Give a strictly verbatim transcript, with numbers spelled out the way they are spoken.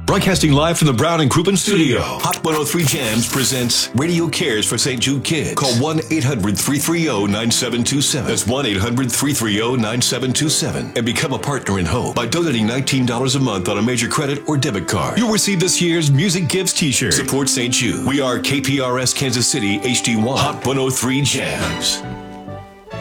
Broadcasting live from the Brown and Crouppen studio. Hot one oh three Jams presents Radio Cares for Saint Jude Kids. Call one eight hundred, three three zero, nine seven two seven. That's one eight hundred, three three zero, nine seven two seven. And become a partner in hope by donating nineteen dollars a month on a major credit or debit card. You'll receive this year's Music Gives t-shirt. Support Saint Jude. We are K P R S Kansas City H D one. Hot one oh three Jams.